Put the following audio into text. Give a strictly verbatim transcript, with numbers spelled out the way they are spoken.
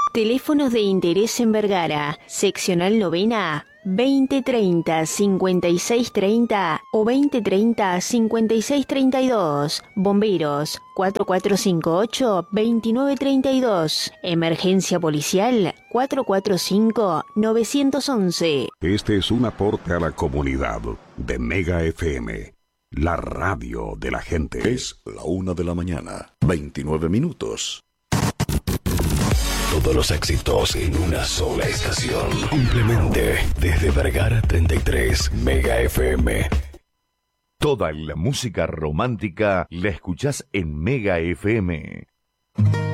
Teléfonos de interés en Vergara, seccional novena, veinte treinta, cincuenta y seis treinta o veinte treinta, cincuenta y seis treinta y dos. Bomberos, cuatro cuatro cinco ocho, veintinueve treinta y dos. Emergencia policial, cuatro cuatro cinco, nueve once. Este es un aporte a la comunidad de Mega F M, la radio de la gente. Es la una de la mañana, veintinueve minutos. Todos los éxitos en una sola estación. Simplemente desde Vergara treinta y tres, Mega F M. Toda la música romántica la escuchás en Mega F M.